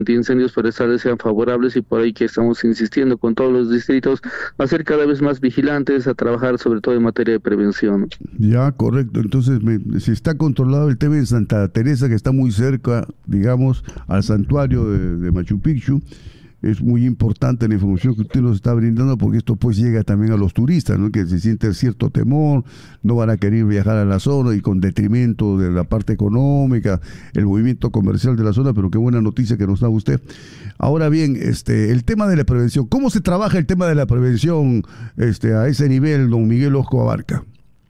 antiincendios forestales sean favorables, y por ahí que estamos insistiendo con todos los distritos a ser cada vez más vigilantes, a trabajar sobre todo en materia de prevención. Ya, correcto. Entonces, si está controlado el tema en Santa Teresa, que está muy cerca, digamos, al santuario de Machu Picchu, es muy importante la información que usted nos está brindando, porque esto pues llega también a los turistas, ¿no? Que se siente cierto temor, no van a querer viajar a la zona y con detrimento de la parte económica, el movimiento comercial de la zona, pero qué buena noticia que nos da usted. Ahora bien, el tema de la prevención, ¿cómo se trabaja el tema de la prevención a ese nivel, don Miguel Osco Abarca?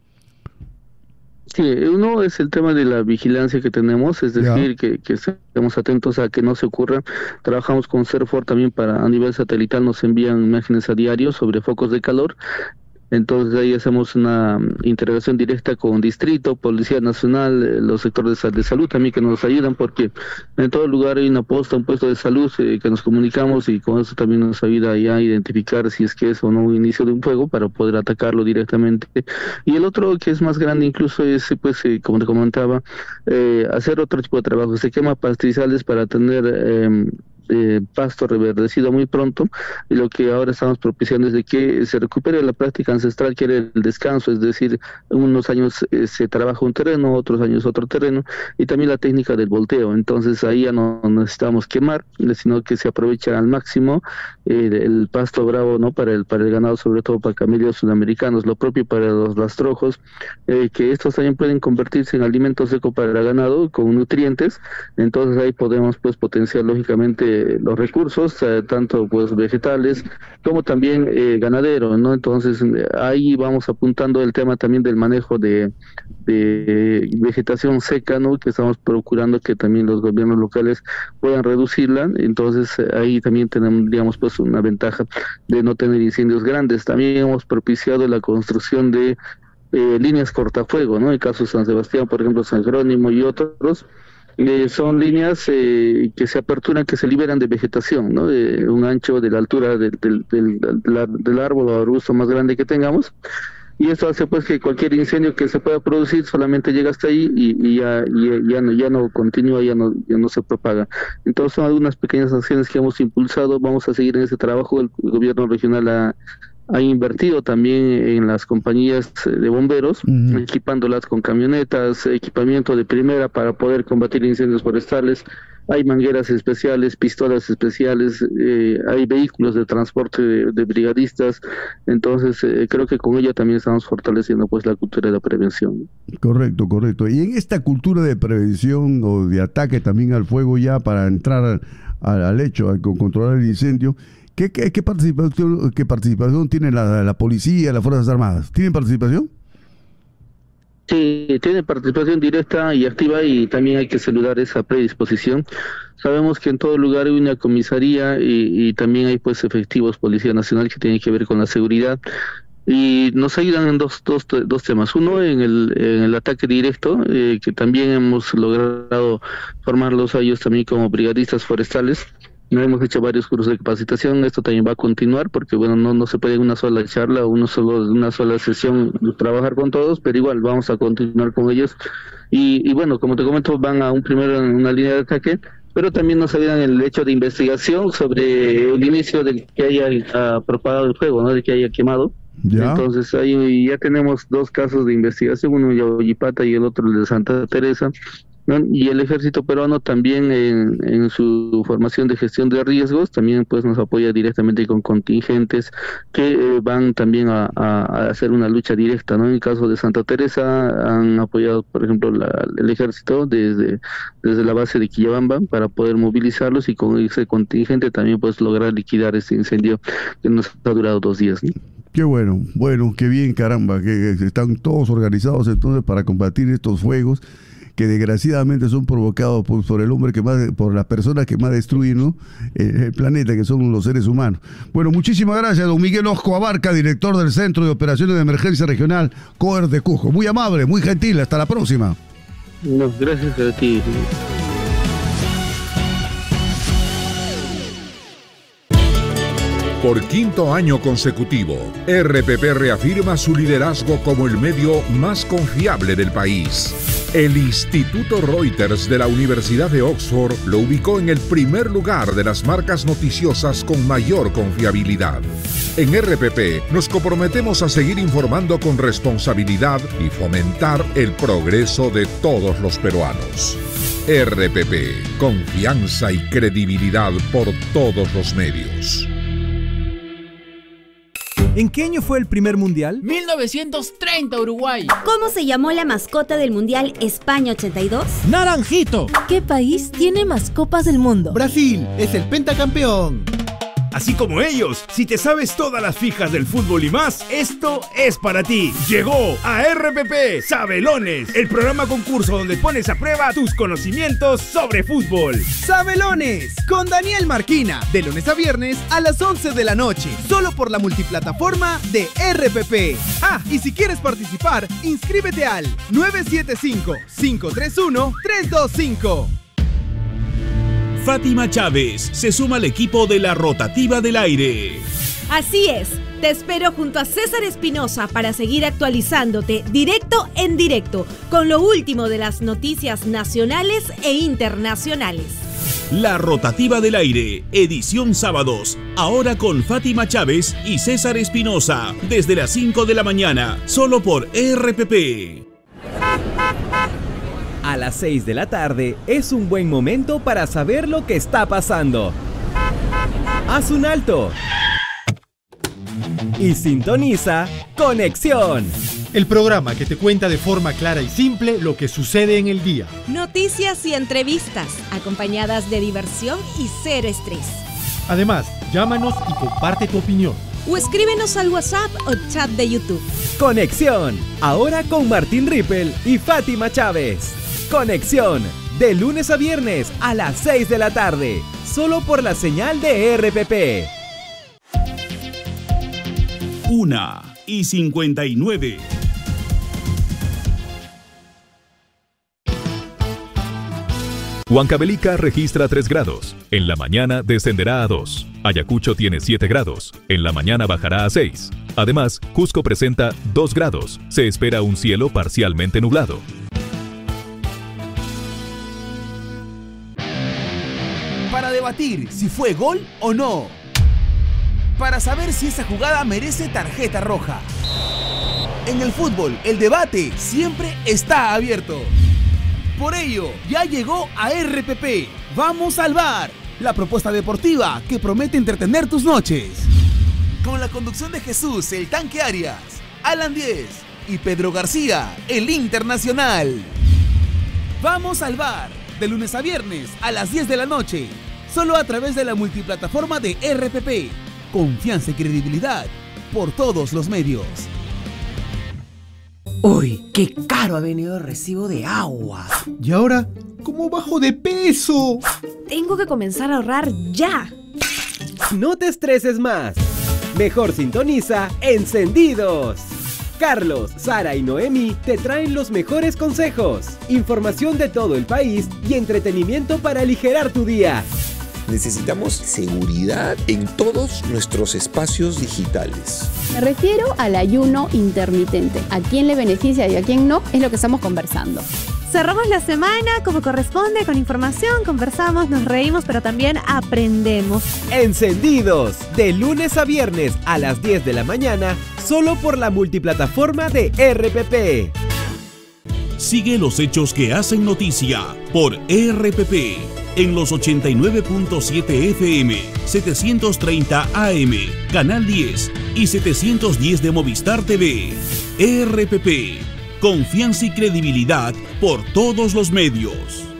Sí, uno es el tema de la vigilancia que tenemos, es Ya. decir, que estemos atentos a que no se ocurra. Trabajamos con CERFOR también para, a nivel satelital, nos envían imágenes a diario sobre focos de calor. Entonces ahí hacemos una integración directa con Distrito, Policía Nacional, los sectores de salud también que nos ayudan, porque en todo lugar hay una posta, un puesto de salud que nos comunicamos, y con eso también nos ayuda ya a identificar si es que es o no un inicio de un fuego para poder atacarlo directamente. Y el otro, que es más grande incluso, es pues como te comentaba, hacer otro tipo de trabajo. Se quema pastizales para tener pasto reverdecido muy pronto, y lo que ahora estamos propiciando es de que se recupere la práctica ancestral, que era el descanso, es decir, unos años se trabaja un terreno, otros años otro terreno, y también la técnica del volteo. Entonces ahí ya no necesitamos quemar, sino que se aprovecha al máximo el pasto bravo, ¿no? Para el ganado, sobre todo para camellos sudamericanos, lo propio para los rastrojos, que estos también pueden convertirse en alimento seco para el ganado con nutrientes. Entonces ahí podemos pues potenciar lógicamente los recursos, tanto pues vegetales como también ganadero, ¿no? Entonces ahí vamos apuntando el tema también del manejo de vegetación seca, ¿no? Que estamos procurando que también los gobiernos locales puedan reducirla. Entonces ahí también tenemos, digamos, pues una ventaja de no tener incendios grandes. También hemos propiciado la construcción de líneas cortafuego, ¿no? En el caso de San Sebastián, por ejemplo, San Jerónimo y otros, son líneas que se aperturan, que se liberan de vegetación, ¿no? De un ancho de la altura del árbol o arbusto más grande que tengamos, y esto hace pues que cualquier incendio que se pueda producir solamente llega hasta ahí, ya no continúa, ya no se propaga. Entonces son algunas pequeñas acciones que hemos impulsado. Vamos a seguir en ese trabajo. El gobierno regional ha invertido también en las compañías de bomberos, Ujú. equipándolas con camionetas, equipamiento de primera para poder combatir incendios forestales. Hay mangueras especiales, pistolas especiales, hay vehículos de transporte de brigadistas. Entonces creo que con ello también estamos fortaleciendo pues la cultura de la prevención. Correcto, correcto. Y en esta cultura de prevención o de ataque también al fuego, ya para entrar al hecho, a controlar el incendio, ¿qué participación tiene la policía, las Fuerzas Armadas? ¿Tienen participación? Sí, tiene participación directa y activa, y también hay que saludar esa predisposición. Sabemos que en todo lugar hay una comisaría, y también hay pues efectivos Policía Nacional que tienen que ver con la seguridad, y nos ayudan en dos temas. Uno, en el ataque directo, que también hemos logrado formarlos a ellos también como brigadistas forestales. No hemos hecho varios cursos de capacitación. Esto también va a continuar, porque bueno, no se puede en una sola charla o una sola sesión trabajar con todos, pero igual vamos a continuar con ellos. Y bueno, como te comento, van a un primero en una línea de ataque, pero también nos ayudan en el hecho de investigación sobre el inicio del que haya propagado el fuego, ¿no? De que haya quemado. Ya. Entonces ahí ya tenemos dos casos de investigación, uno en Yauyipata y el otro el de Santa Teresa, ¿no? Y el ejército peruano también en su formación de gestión de riesgos también pues nos apoya directamente con contingentes que van también a hacer una lucha directa, ¿no? En el caso de Santa Teresa han apoyado, por ejemplo, el ejército desde la base de Quillabamba para poder movilizarlos, y con ese contingente también pues lograr liquidar este incendio que nos ha durado 2 días, ¿no? Qué bueno, bueno, qué bien, caramba, que están todos organizados entonces para combatir estos fuegos que desgraciadamente son provocados por el hombre por las personas que más destruyen, ¿no? El planeta, que son los seres humanos. Bueno, muchísimas gracias, don Miguel Osco Abarca, director del Centro de Operaciones de Emergencia Regional COER de Cusco. Muy amable, muy gentil, hasta la próxima. No, gracias a ti. Por quinto año consecutivo, RPP reafirma su liderazgo como el medio más confiable del país. El Instituto Reuters de la Universidad de Oxford lo ubicó en el primer lugar de las marcas noticiosas con mayor confiabilidad. En RPP nos comprometemos a seguir informando con responsabilidad y fomentar el progreso de todos los peruanos. RPP, confianza y credibilidad por todos los medios. ¿En qué año fue el primer mundial? 1930, Uruguay. ¿Cómo se llamó la mascota del mundial España 82? Naranjito. ¿Qué país tiene más copas del mundo? Brasil es el pentacampeón. Así como ellos, si te sabes todas las fijas del fútbol y más, esto es para ti. Llegó a RPP Sabelones, el programa concurso donde pones a prueba tus conocimientos sobre fútbol. Sabelones, con Daniel Marquina, de lunes a viernes a las 11 de la noche, solo por la multiplataforma de RPP. Ah, y si quieres participar, inscríbete al 975-531-325. Fátima Chávez se suma al equipo de la Rotativa del Aire. Así es, te espero junto a César Espinosa para seguir actualizándote directo en directo con lo último de las noticias nacionales e internacionales. La Rotativa del Aire, edición sábados, ahora con Fátima Chávez y César Espinosa, desde las 5 de la mañana, solo por RPP. A las 6 de la tarde es un buen momento para saber lo que está pasando. Haz un alto y sintoniza Conexión, el programa que te cuenta de forma clara y simple lo que sucede en el día. Noticias y entrevistas, acompañadas de diversión y cero estrés. Además, llámanos y comparte tu opinión. O escríbenos al WhatsApp o chat de YouTube. Conexión, ahora con Martín Rippel y Fátima Chávez. Conexión, de lunes a viernes a las 6 de la tarde, solo por la señal de RPP. 1:59. Huancavelica registra 3 grados. En la mañana descenderá a 2. Ayacucho tiene 7 grados. En la mañana bajará a 6. Además, Cusco presenta 2 grados. Se espera un cielo parcialmente nublado. Para debatir si fue gol o no. Para saber si esa jugada merece tarjeta roja. En el fútbol, el debate siempre está abierto. Por ello, ya llegó a RPP. Vamos al bar. La propuesta deportiva que promete entretener tus noches. Con la conducción de Jesús, el Tanque Arias, Alan Diez y Pedro García, el Internacional. Vamos al bar. De lunes a viernes a las 10 de la noche. Solo a través de la multiplataforma de RPP. Confianza y credibilidad por todos los medios. Uy, qué caro ha venido el recibo de agua. ¿Y ahora cómo bajo de peso? Tengo que comenzar a ahorrar ya. No te estreses más. Mejor sintoniza Encendidos. Carlos, Sara y Noemi te traen los mejores consejos, información de todo el país y entretenimiento para aligerar tu día. Necesitamos seguridad en todos nuestros espacios digitales. Me refiero al ayuno intermitente. ¿A quién le beneficia y a quién no? Es lo que estamos conversando. Cerramos la semana como corresponde, con información, conversamos, nos reímos, pero también aprendemos. Encendidos, de lunes a viernes a las 10 de la mañana, solo por la multiplataforma de RPP. Sigue los hechos que hacen noticia por RPP en los 89.7 FM, 730 AM, Canal 10 y 710 de Movistar TV. RPP, confianza y credibilidad por todos los medios.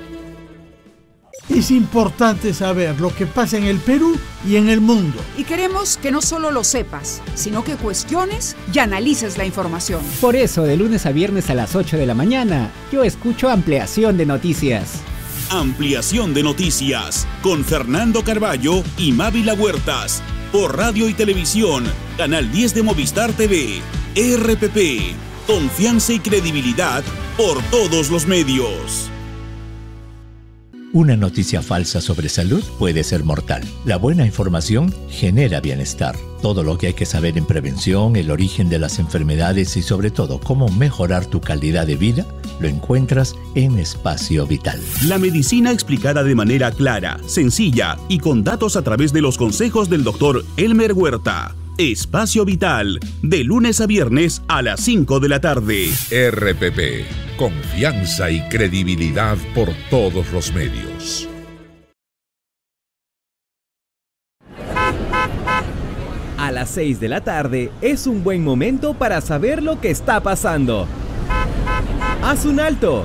Es importante saber lo que pasa en el Perú y en el mundo. Y queremos que no solo lo sepas, sino que cuestiones y analices la información. Por eso, de lunes a viernes a las 8 de la mañana, yo escucho Ampliación de Noticias. Ampliación de Noticias con Fernando Carballo y Mávila Huertas por Radio y Televisión, Canal 10 de Movistar TV. RPP, confianza y credibilidad por todos los medios. Una noticia falsa sobre salud puede ser mortal. La buena información genera bienestar. Todo lo que hay que saber en prevención, el origen de las enfermedades y sobre todo cómo mejorar tu calidad de vida, lo encuentras en Espacio Vital. La medicina explicada de manera clara, sencilla y con datos a través de los consejos del doctor Elmer Huerta. Espacio Vital, de lunes a viernes a las 5 de la tarde. RPP, confianza y credibilidad por todos los medios. A las 6 de la tarde es un buen momento para saber lo que está pasando. Haz un alto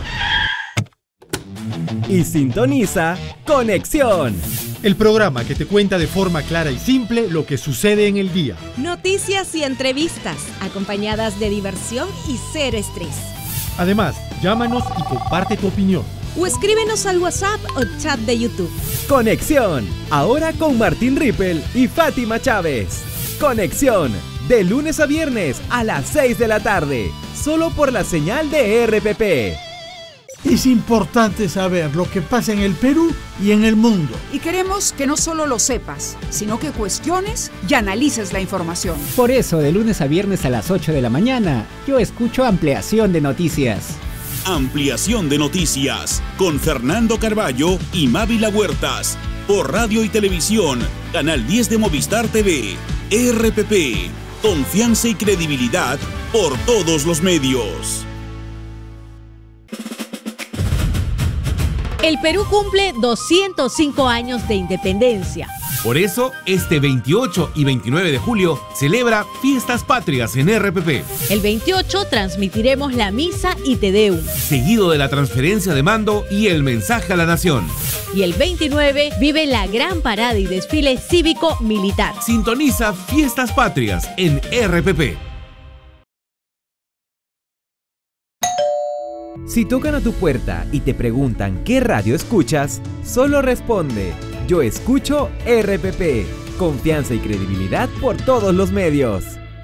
y sintoniza Conexión, el programa que te cuenta de forma clara y simple lo que sucede en el día. Noticias y entrevistas, acompañadas de diversión y cero estrés. Además, llámanos y comparte tu opinión. O escríbenos al WhatsApp o chat de YouTube. Conexión, ahora con Martín Rippel y Fátima Chávez. Conexión, de lunes a viernes a las 6 de la tarde, solo por la señal de RPP. Es importante saber lo que pasa en el Perú y en el mundo. Y queremos que no solo lo sepas, sino que cuestiones y analices la información. Por eso, de lunes a viernes a las 8 de la mañana, yo escucho Ampliación de Noticias. Ampliación de Noticias, con Fernando Carballo y Mávila Huertas, por radio y televisión, Canal 10 de Movistar TV, RPP, confianza y credibilidad por todos los medios. El Perú cumple 205 años de independencia. Por eso, este 28 y 29 de julio celebra Fiestas Patrias en RPP. El 28 transmitiremos la misa y Te Deum, seguido de la transferencia de mando y el mensaje a la nación. Y el 29 vive la gran parada y desfile cívico-militar. Sintoniza Fiestas Patrias en RPP. Si tocan a tu puerta y te preguntan qué radio escuchas, solo responde: yo escucho RPP. Confianza y credibilidad por todos los medios.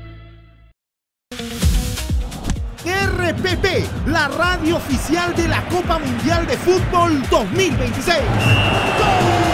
RPP, la radio oficial de la Copa Mundial de Fútbol 2026. ¡Gol!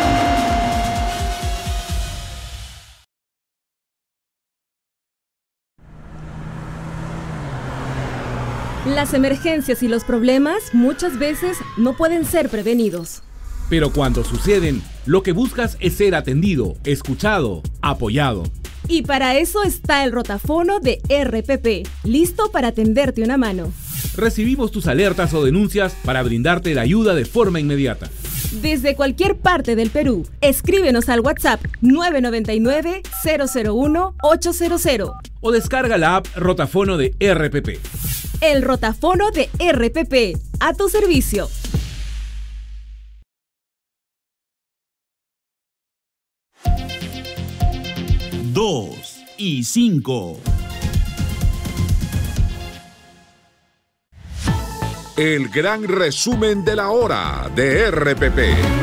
Las emergencias y los problemas muchas veces no pueden ser prevenidos. Pero cuando suceden, lo que buscas es ser atendido, escuchado, apoyado. Y para eso está el rotafono de RPP, listo para tenderte una mano. Recibimos tus alertas o denuncias para brindarte la ayuda de forma inmediata. Desde cualquier parte del Perú, escríbenos al WhatsApp 999-001-800. O descarga la app Rotafono de RPP. El rotafono de RPP, a tu servicio. Dos y 5. El gran resumen de la hora de RPP.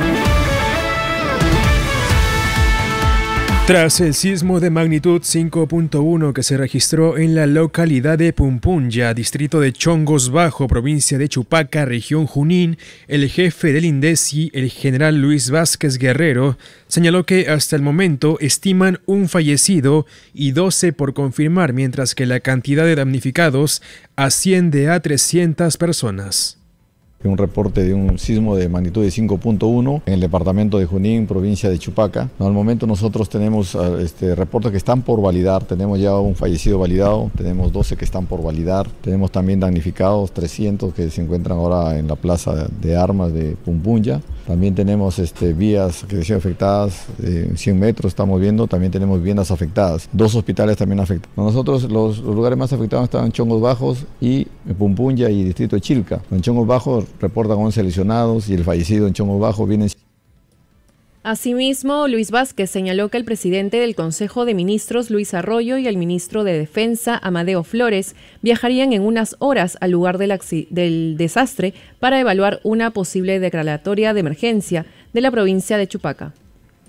Tras el sismo de magnitud 5.1 que se registró en la localidad de Pumpunya, distrito de Chongos Bajo, provincia de Chupaca, región Junín, el jefe del INDECI, el general Luis Vázquez Guerrero, señaló que hasta el momento estiman un fallecido y 12 por confirmar, mientras que la cantidad de damnificados asciende a 300 personas. Un reporte de un sismo de magnitud de 5.1 en el departamento de Junín, provincia de Chupaca. Al momento nosotros tenemos reportes que están por validar. Tenemos ya un fallecido validado, tenemos 12 que están por validar. Tenemos también damnificados, 300 que se encuentran ahora en la plaza de armas de Pumpunya. También tenemos vías que se han afectadas, 100 metros estamos viendo, también tenemos viviendas afectadas. 2 hospitales también afectados. Nosotros los lugares más afectados están en Chongos Bajos y Pumpunya y distrito de Chilca. En Chongos Bajos reportan 11 lesionados y el fallecido en Chongos Bajos viene. Asimismo, Luis Vázquez señaló que el presidente del Consejo de Ministros, Luis Arroyo, y el ministro de Defensa, Amadeo Flores, viajarían en unas horas al lugar del desastre para evaluar una posible declaratoria de emergencia de la provincia de Chupaca.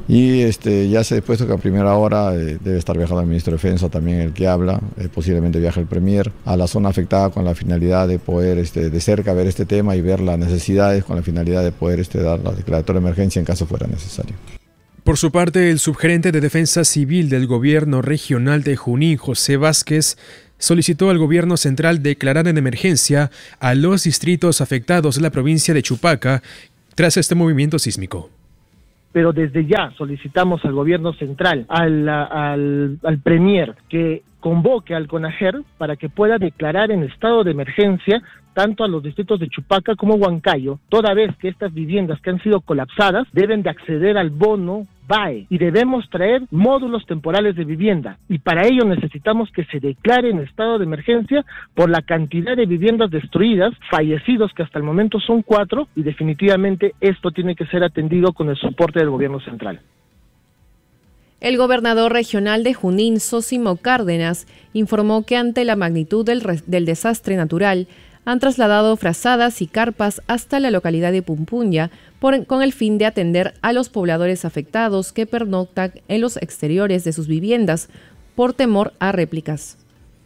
Y ya se ha dispuesto que a primera hora debe estar viajando el ministro de Defensa, también el que habla, posiblemente viaje el Premier a la zona afectada con la finalidad de poder de cerca ver este tema y ver las necesidades con la finalidad de poder dar la declaratoria de emergencia en caso fuera necesario. Por su parte, el subgerente de Defensa Civil del Gobierno Regional de Junín, José Vázquez, solicitó al gobierno central declarar en emergencia a los distritos afectados de la provincia de Chupaca tras este movimiento sísmico. Pero desde ya solicitamos al gobierno central, al Premier, que convoque al CONAGER para que pueda declarar en estado de emergencia tanto a los distritos de Chupaca como Huancayo, toda vez que estas viviendas que han sido colapsadas deben de acceder al bono BAE y debemos traer módulos temporales de vivienda, y para ello necesitamos que se declare en estado de emergencia por la cantidad de viviendas destruidas, fallecidos que hasta el momento son 4, y definitivamente esto tiene que ser atendido con el soporte del gobierno central. El gobernador regional de Junín, Zósimo Cárdenas, informó que ante la magnitud del desastre natural, han trasladado frazadas y carpas hasta la localidad de Pumpunya con el fin de atender a los pobladores afectados que pernoctan en los exteriores de sus viviendas por temor a réplicas.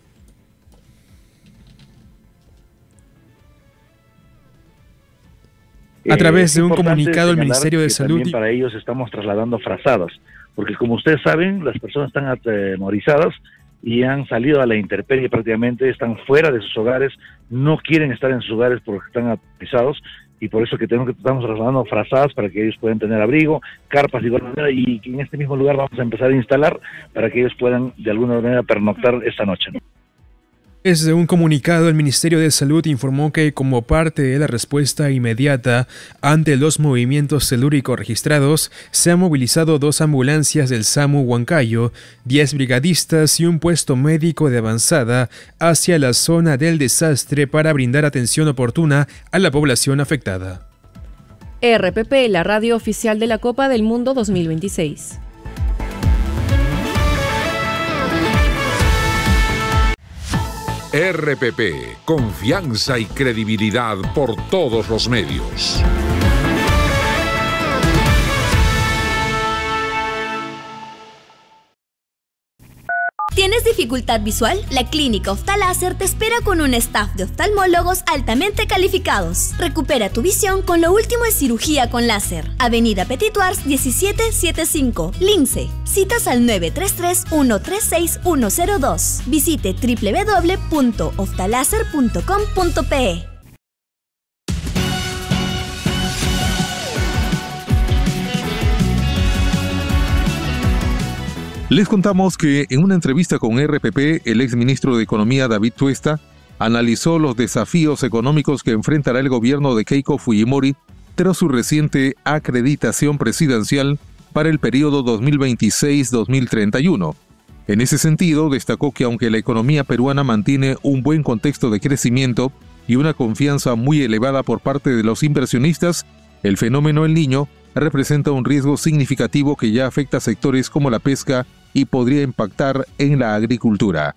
A través de un comunicado, el Ministerio de Salud... También para ellos estamos trasladando frazadas, porque como ustedes saben, las personas están atemorizadas y han salido a la intemperie prácticamente, están fuera de sus hogares, no quieren estar en sus hogares porque están atemorizados, y por eso que estamos trasladando frazadas para que ellos puedan tener abrigo, carpas de igual manera, y en este mismo lugar vamos a empezar a instalar para que ellos puedan de alguna manera pernoctar esta noche, ¿no? Desde un comunicado, el Ministerio de Salud informó que como parte de la respuesta inmediata ante los movimientos telúricos registrados, se han movilizado 2 ambulancias del SAMU Huancayo, 10 brigadistas y un puesto médico de avanzada hacia la zona del desastre para brindar atención oportuna a la población afectada. RPP, la radio oficial de la Copa del Mundo 2026. RPP, confianza y credibilidad por todos los medios. ¿Tienes dificultad visual? La Clínica Oftaláser te espera con un staff de oftalmólogos altamente calificados. Recupera tu visión con lo último en cirugía con láser. Avenida Petit Tours 1775, Lince. Citas al 933-136-102. Visite www.oftalaser.com.pe. Les contamos que en una entrevista con RPP, el exministro de Economía David Tuesta analizó los desafíos económicos que enfrentará el gobierno de Keiko Fujimori tras su reciente acreditación presidencial para el periodo 2026-2031. En ese sentido, destacó que aunque la economía peruana mantiene un buen contexto de crecimiento y una confianza muy elevada por parte de los inversionistas, el fenómeno El Niño representa un riesgo significativo que ya afecta a sectores como la pesca y podría impactar en la agricultura.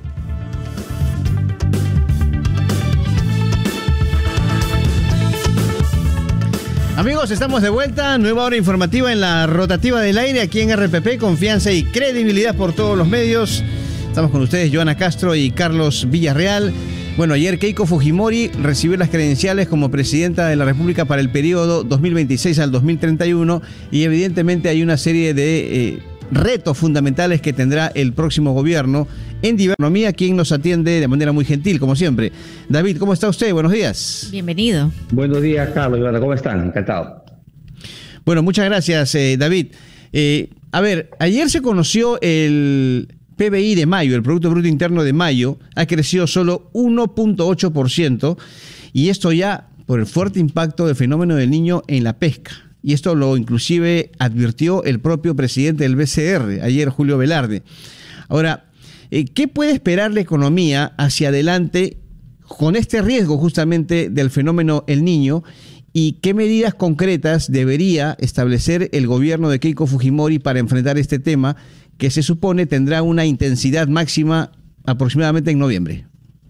Amigos, estamos de vuelta, nueva hora informativa en la rotativa del aire aquí en RPP, confianza y credibilidad por todos los medios. Estamos con ustedes, Joana Castro y Carlos Villarreal. Bueno, ayer Keiko Fujimori recibió las credenciales como presidenta de la República para el periodo 2026 al 2031 y evidentemente hay una serie de retos fundamentales que tendrá el próximo gobierno en economía, quien nos atiende de manera muy gentil, como siempre. David, ¿cómo está usted? Buenos días. Bienvenido. Buenos días, Carlos. ¿Cómo están? Encantado. Bueno, muchas gracias, David. A ver, ayer se conoció el PBI de mayo, el Producto Bruto Interno de mayo, ha crecido solo 1.8%, y esto ya por el fuerte impacto del fenómeno del Niño en la pesca. Y esto lo inclusive advirtió el propio presidente del BCR, ayer Julio Velarde. Ahora, ¿qué puede esperar la economía hacia adelante con este riesgo justamente del fenómeno El Niño? ¿Y qué medidas concretas debería establecer el gobierno de Keiko Fujimori para enfrentar este tema que se supone tendrá una intensidad máxima aproximadamente en noviembre?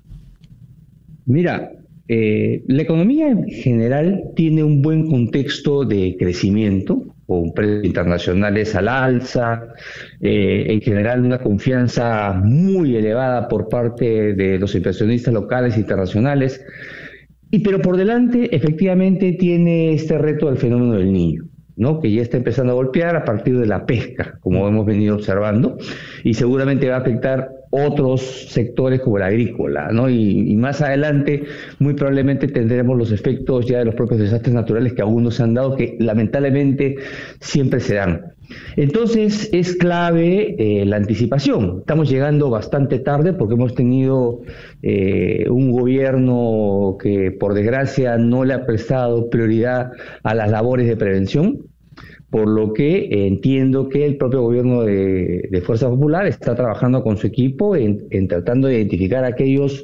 Mira, la economía en general tiene un buen contexto de crecimiento, con precios internacionales al alza, en general una confianza muy elevada por parte de los inversionistas locales e internacionales, pero por delante efectivamente tiene este reto del fenómeno del Niño, ¿no? Que ya está empezando a golpear a partir de la pesca, como hemos venido observando, y seguramente va a afectar otros sectores como el agrícola, ¿no? Y más adelante muy probablemente tendremos los efectos ya de los propios desastres naturales que aún no se han dado, que lamentablemente siempre se dan. Entonces es clave la anticipación. Estamos llegando bastante tarde porque hemos tenido un gobierno que por desgracia no le ha prestado prioridad a las labores de prevención, por lo que entiendo que el propio gobierno de Fuerza Popular está trabajando con su equipo en tratando de identificar aquellos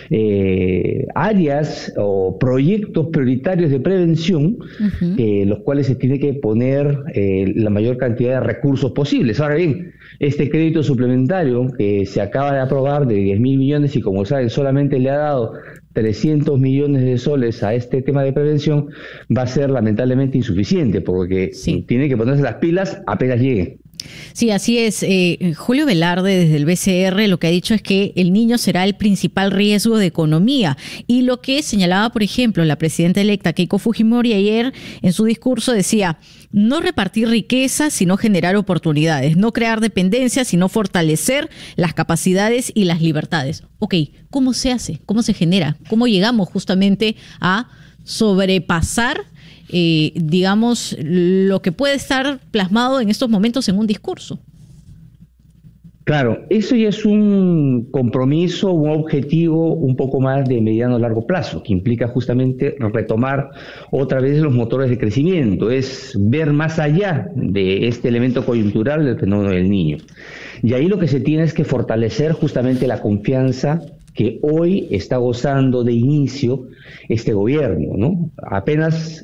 áreas o proyectos prioritarios de prevención, los cuales se tiene que poner la mayor cantidad de recursos posibles. Ahora bien, este crédito suplementario que se acaba de aprobar de 10.000 millones y como saben solamente le ha dado 300 millones de soles a este tema de prevención, va a ser lamentablemente insuficiente porque tiene que ponerse las pilas apenas llegue. Sí, así es. Julio Velarde desde el BCR lo que ha dicho es que el niño será el principal riesgo de economía y lo que señalaba, por ejemplo, la presidenta electa Keiko Fujimori ayer en su discurso decía: no repartir riqueza sino generar oportunidades, no crear dependencias sino fortalecer las capacidades y las libertades. Ok, ¿cómo se hace? ¿Cómo se genera? ¿Cómo llegamos justamente a sobrepasar digamos, lo que puede estar plasmado en estos momentos en un discurso? Claro, eso ya es un compromiso, un objetivo un poco más de mediano a largo plazo, que implica justamente retomar otra vez los motores de crecimiento, es ver más allá de este elemento coyuntural del fenómeno del niño. Y ahí lo que se tiene es que fortalecer justamente la confianza que hoy está gozando de inicio este gobierno, ¿no? Apenas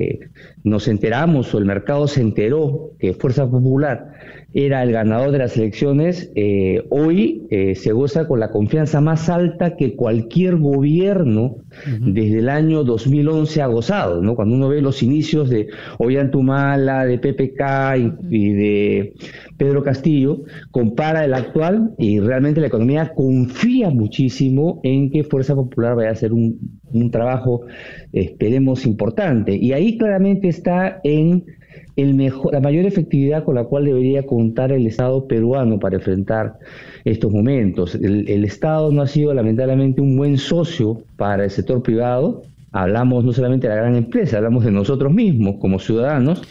nos enteramos o el mercado se enteró que Fuerza Popular era el ganador de las elecciones, hoy se goza con la confianza más alta que cualquier gobierno desde el año 2011 ha gozado, ¿no? Cuando uno ve los inicios de Ollantumala, de PPK y de Pedro Castillo, compara el actual y realmente la economía confía muchísimo en que Fuerza Popular vaya a hacer un trabajo, esperemos, importante. Y ahí claramente está en la mayor efectividad con la cual debería contar el Estado peruano para enfrentar estos momentos. El Estado no ha sido lamentablemente un buen socio para el sector privado. Hablamos no solamente de la gran empresa, hablamos de nosotros mismos como ciudadanos.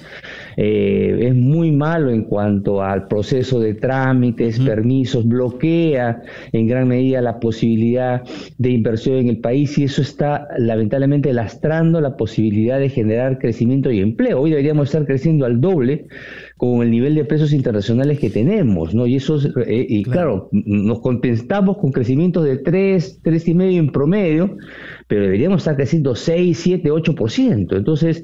Es muy malo en cuanto al proceso de trámites, permisos, bloquea en gran medida la posibilidad de inversión en el país y eso está lamentablemente lastrando la posibilidad de generar crecimiento y empleo. Hoy deberíamos estar creciendo al doble con el nivel de precios internacionales que tenemos, ¿no? Y eso claro, nos contentamos con crecimientos de 3,5 en promedio, pero deberíamos estar creciendo 6, 7, 8%. Entonces,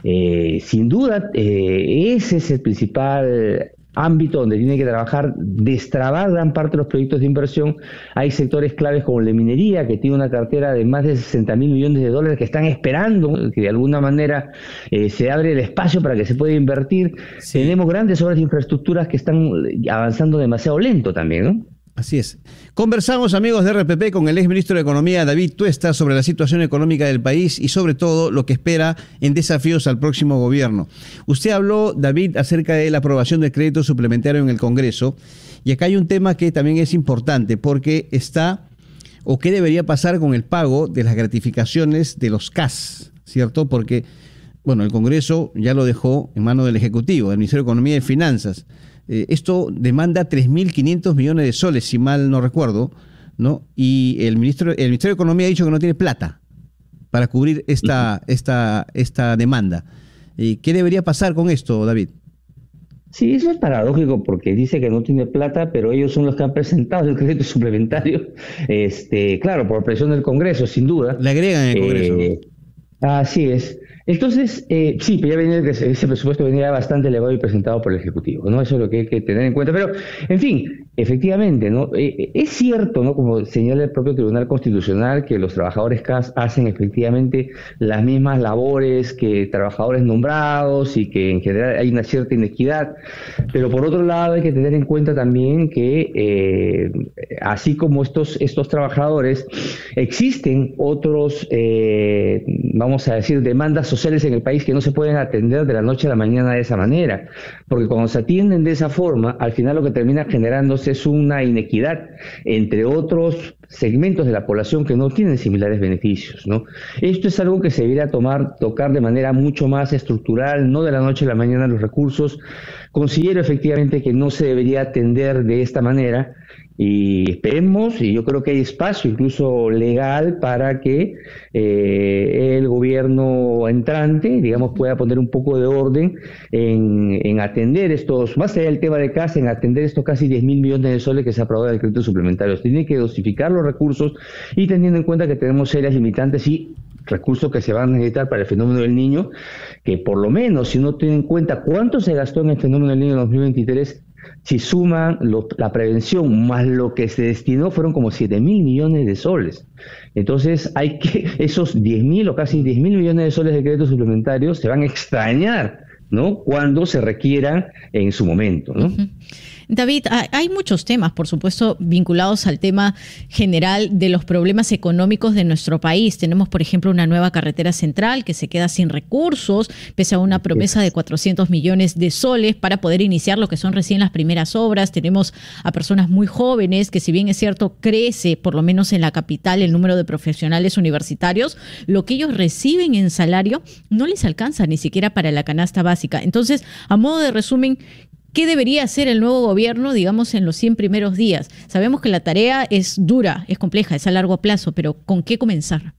sin duda, ese es el principal ámbito donde tiene que trabajar, destrabar gran parte de los proyectos de inversión. Hay sectores claves como la minería, que tiene una cartera de más de 60.000 millones de dólares que están esperando que de alguna manera se abre el espacio para que se pueda invertir. Sí. Tenemos grandes obras de infraestructuras que están avanzando demasiado lento también, ¿no? Así es. Conversamos, amigos de RPP, con el exministro de Economía, David Tuesta, sobre la situación económica del país y sobre todo lo que espera en desafíos al próximo gobierno. Usted habló, David, acerca de la aprobación del crédito suplementario en el Congreso y acá hay un tema que también es importante porque está, o qué debería pasar con el pago de las gratificaciones de los CAS, ¿cierto? Porque, bueno, el Congreso ya lo dejó en manos del Ejecutivo, del Ministerio de Economía y Finanzas. Esto demanda 3.500 millones de soles, si mal no recuerdo, ¿no? Y el Ministerio de Economía ha dicho que no tiene plata para cubrir esta demanda. ¿Qué debería pasar con esto, David? Sí, eso es paradójico porque dice que no tiene plata, pero ellos son los que han presentado el crédito suplementario. Claro, por presión del Congreso, sin duda. Le agregan en el Congreso. Así es. Entonces, sí, pero ya venía, ese presupuesto venía bastante elevado y presentado por el Ejecutivo, ¿no? Eso es lo que hay que tener en cuenta. Pero, en fin, efectivamente, ¿no? Es cierto, ¿no? Como señala el propio Tribunal Constitucional, que los trabajadores CAS hacen efectivamente las mismas labores que trabajadores nombrados y que en general hay una cierta inequidad. Pero por otro lado hay que tener en cuenta también que así como estos trabajadores, existen otros, vamos a decir, demandas sociales en el país que no se pueden atender de la noche a la mañana de esa manera, porque cuando se atienden de esa forma, al final lo que termina generándose es una inequidad entre otros segmentos de la población que no tienen similares beneficios, ¿no? Esto es algo que se debería tocar de manera mucho más estructural, no de la noche a la mañana los recursos. Considero efectivamente que no se debería atender de esta manera, y esperemos, y yo creo que hay espacio incluso legal para que el gobierno entrante, digamos, pueda poner un poco de orden en atender estos, más allá del tema de casa, en atender estos casi 10.000 millones de soles que se ha aprobado en decretos suplementarios. Tiene que dosificar los recursos y teniendo en cuenta que tenemos serias limitantes y recursos que se van a necesitar para el fenómeno del niño, que por lo menos, si uno tiene en cuenta cuánto se gastó en el fenómeno del niño en 2023, si suman la prevención más lo que se destinó, fueron como 7.000 millones de soles. Entonces, hay que esos 10.000 o casi 10.000 millones de soles de créditos suplementarios se van a extrañar, ¿no? Cuando se requieran en su momento, ¿no? Uh-huh. David, hay muchos temas, por supuesto, vinculados al tema general de los problemas económicos de nuestro país. Tenemos, por ejemplo, una nueva carretera central que se queda sin recursos, pese a una promesa de 400 millones de soles para poder iniciar lo que son recién las primeras obras. Tenemos a personas muy jóvenes que, si bien es cierto, crece, por lo menos en la capital, el número de profesionales universitarios, lo que ellos reciben en salario no les alcanza ni siquiera para la canasta básica. Entonces, a modo de resumen, ¿qué debería hacer el nuevo gobierno, digamos, en los 100 primeros días? Sabemos que la tarea es dura, es compleja, es a largo plazo, pero ¿con qué comenzar?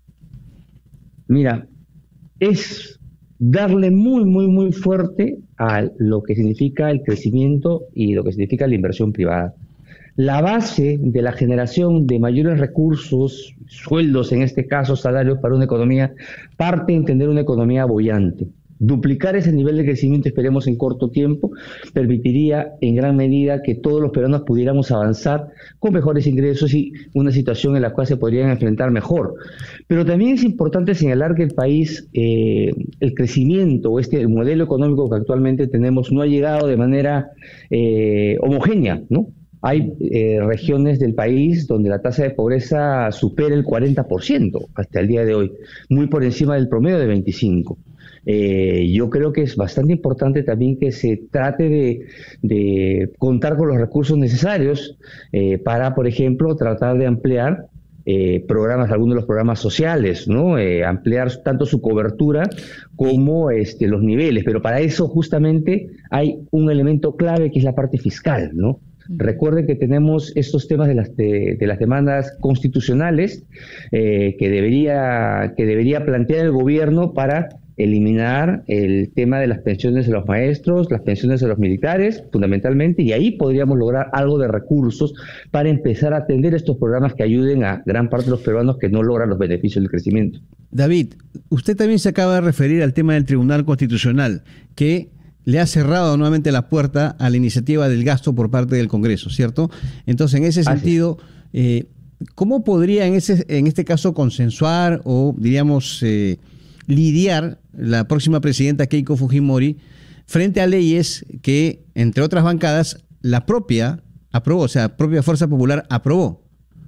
Mira, es darle muy fuerte a lo que significa el crecimiento y lo que significa la inversión privada. La base de la generación de mayores recursos, sueldos en este caso, salarios para una economía, parte de tener una economía boyante. Duplicar ese nivel de crecimiento, esperemos en corto tiempo, permitiría en gran medida que todos los peruanos pudiéramos avanzar con mejores ingresos y una situación en la cual se podrían enfrentar mejor. Pero también es importante señalar que el país, el crecimiento o el modelo económico que actualmente tenemos no ha llegado de manera homogénea, ¿no? Hay regiones del país donde la tasa de pobreza supera el 40% hasta el día de hoy, muy por encima del promedio de 25%. Yo creo que es bastante importante también que se trate de contar con los recursos necesarios para, por ejemplo, tratar de ampliar algunos de los programas sociales, ¿no? Ampliar tanto su cobertura como los niveles, pero para eso justamente hay un elemento clave que es la parte fiscal, ¿no? Recuerden que tenemos estos temas de las demandas constitucionales que debería plantear el gobierno para eliminar el tema de las pensiones de los maestros, las pensiones de los militares, fundamentalmente, y ahí podríamos lograr algo de recursos para empezar a atender estos programas que ayuden a gran parte de los peruanos que no logran los beneficios del crecimiento. David, usted también se acaba de referir al tema del Tribunal Constitucional, que le ha cerrado nuevamente la puerta a la iniciativa del gasto por parte del Congreso, ¿cierto? Entonces, en ese sentido, ¿cómo podría en este caso consensuar o, diríamos, lidiar la próxima presidenta Keiko Fujimori frente a leyes que, entre otras bancadas, la propia aprobó, o sea, propia Fuerza Popular aprobó?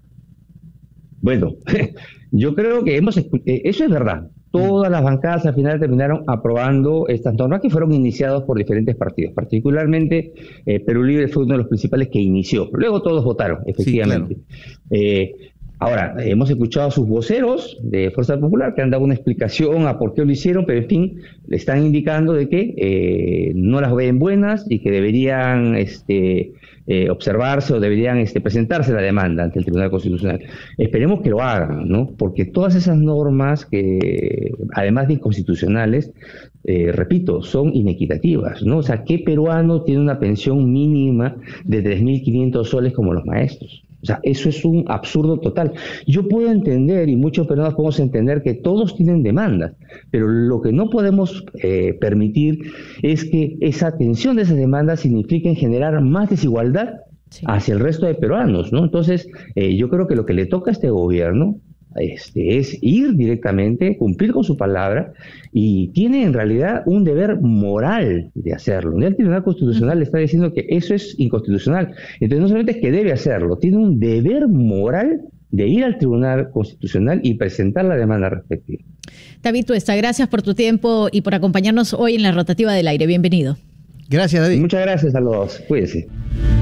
Bueno, yo creo que eso es verdad. Todas las bancadas al final terminaron aprobando estas normas que fueron iniciadas por diferentes partidos. Particularmente Perú Libre fue uno de los principales que inició. Luego todos votaron, efectivamente. Sí, claro. Ahora, hemos escuchado a sus voceros de Fuerza Popular que han dado una explicación a por qué lo hicieron, pero en fin, le están indicando de que no las ven buenas y que deberían observarse o deberían presentarse la demanda ante el Tribunal Constitucional. Esperemos que lo hagan, ¿no? Porque todas esas normas que, además de inconstitucionales, repito, son inequitativas, ¿no? O sea, ¿qué peruano tiene una pensión mínima de 3.500 soles como los maestros? O sea, eso es un absurdo total. Yo puedo entender, y muchos peruanos podemos entender, que todos tienen demandas, pero lo que no podemos permitir es que esa atención de esas demandas signifique generar más desigualdad hacia el resto de peruanos, ¿no? Entonces, yo creo que lo que le toca a este gobierno es ir directamente, cumplir con su palabra, y tiene en realidad un deber moral de hacerlo. El Tribunal Constitucional está diciendo que eso es inconstitucional. Entonces no solamente es que debe hacerlo, tiene un deber moral de ir al Tribunal Constitucional y presentar la demanda respectiva. David Tuesta, gracias por tu tiempo y por acompañarnos hoy en la rotativa del aire. Bienvenido. Gracias, David. Muchas gracias a los dos. Cuídense.